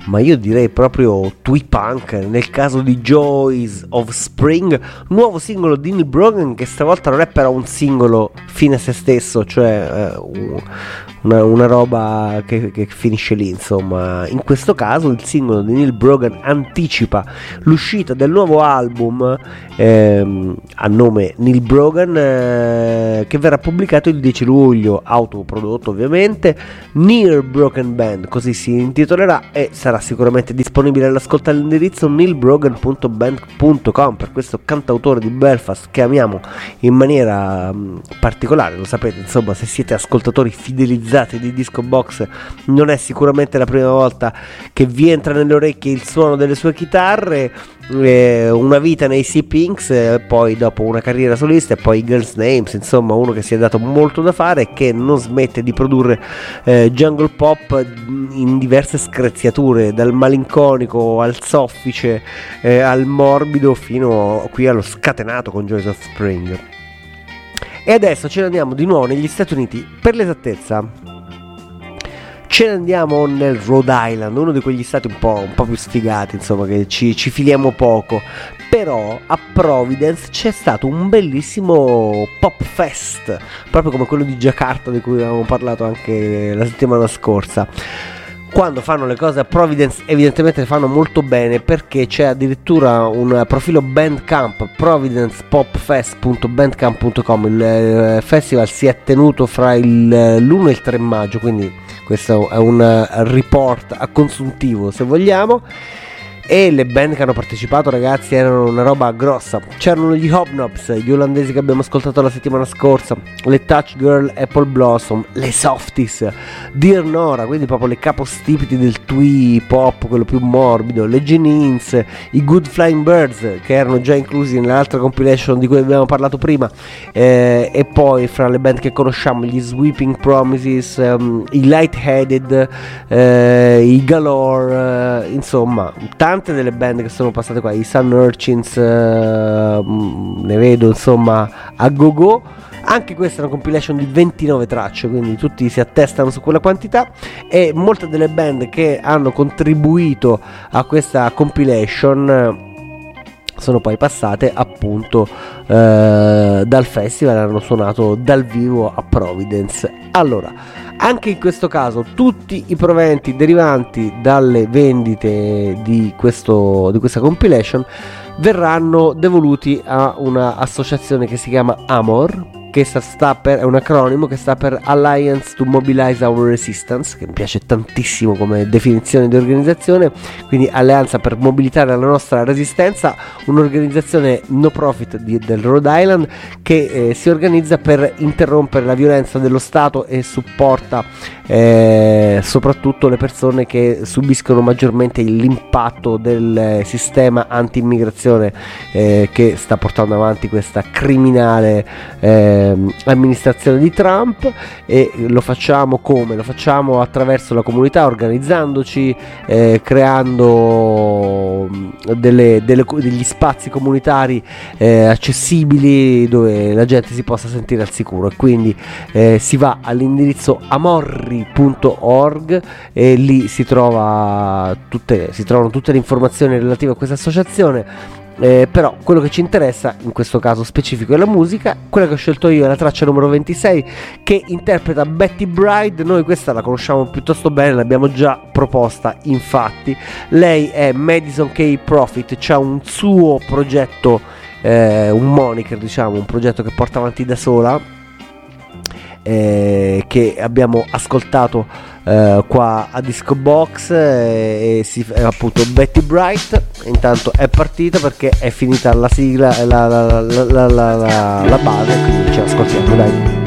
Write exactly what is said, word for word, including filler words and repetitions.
ma io direi proprio twee punk, nel caso di Joys of Spring, nuovo singolo di Neil Brogan, che stavolta non è però un singolo fine a se stesso, cioè eh, una, una roba che, che finisce lì, insomma. In questo caso il singolo di Neil Brogan anticipa l'uscita del nuovo album ehm, a nome Neil Brogan, eh, che verrà pubblicato il dieci luglio, autoprodotto ovviamente, Neil Brogan Band, così si intitolerà, e sarà sicuramente disponibile all'ascolto all'indirizzo neil brogan punto bandcamp punto com per questo cantautore di Belfast che amiamo in maniera mh, particolare. Lo sapete, insomma, se siete ascoltatori fidelizzati di Disco Box, non è sicuramente la prima volta che vi entra nelle orecchie il suono delle sue chitarre. Eh, una vita nei Sea Pinks, eh, poi dopo una carriera solista e poi i Girls Names, insomma uno che si è dato molto da fare e che non smette di produrre eh, jungle pop in diverse screziature, dal malinconico al soffice, eh, al morbido, fino qui allo scatenato con Joys of Spring. E adesso ce ne andiamo di nuovo negli Stati Uniti, per l'esattezza ce ne andiamo nel Rhode Island, uno di quegli stati un po', un po' più sfigati, insomma, che ci, ci filiamo poco. Però a Providence c'è stato un bellissimo pop fest, proprio come quello di Jakarta di cui avevamo parlato anche la settimana scorsa. Quando fanno le cose a Providence evidentemente le fanno molto bene, perché c'è addirittura un profilo Bandcamp, providence pop fest punto bandcamp punto com. Il festival si è tenuto fra il, l'uno e il tre maggio, quindi questo è un report a consuntivo, se vogliamo. E le band che hanno partecipato, ragazzi, erano una roba grossa. C'erano gli Hobnobs, gli olandesi che abbiamo ascoltato la settimana scorsa, le Touch Girl Apple Blossom, le Softies, Dear Nora, quindi proprio le capostipiti del twee pop, quello più morbido, le Genins, i Good Flying Birds, che erano già inclusi nell'altra compilation di cui abbiamo parlato prima, eh, e poi fra le band che conosciamo gli Sweeping Promises, um, i Lightheaded, eh, i Galore, eh, insomma tanti delle band che sono passate qua, i Sun Urchins, eh, ne vedo insomma a go go. Anche questa è una compilation di ventinove tracce, quindi tutti si attestano su quella quantità, e molte delle band che hanno contribuito a questa compilation sono poi passate appunto eh, dal festival, hanno suonato dal vivo a Providence. Allora, anche in questo caso tutti i proventi derivanti dalle vendite di, questo, di questa compilation verranno devoluti a una associazione che si chiama AMOR, che sta per, è un acronimo che sta per Alliance to Mobilize Our Resistance, che mi piace tantissimo come definizione di organizzazione, quindi alleanza per mobilitare la nostra resistenza, un'organizzazione no profit di, del Rhode Island che eh, si organizza per interrompere la violenza dello Stato e supporta eh, soprattutto le persone che subiscono maggiormente l'impatto del sistema anti-immigrazione eh, che sta portando avanti questa criminale eh, amministrazione di Trump. E lo facciamo come? Lo facciamo attraverso la comunità, organizzandoci, eh, creando delle, delle, degli spazi comunitari eh, accessibili dove la gente si possa sentire al sicuro, e quindi eh, si va all'indirizzo amorri punto org e lì si trova tutte, si trovano tutte le informazioni relative a questa associazione. Eh, però quello che ci interessa in questo caso specifico è la musica. Quella che ho scelto io è la traccia numero ventisei, che interpreta Betty Bride. Noi questa la conosciamo piuttosto bene, l'abbiamo già proposta infatti. Lei è Madison K. Profit, c'ha un suo progetto, eh, un moniker diciamo, un progetto che porta avanti da sola, eh, che abbiamo ascoltato Uh, qua a Disco Box, eh, e si, eh, appunto Betty Bright. Intanto è partita perché è finita la sigla, la, la, la, la, la, la, la base, quindi ci ascoltiamo, dai.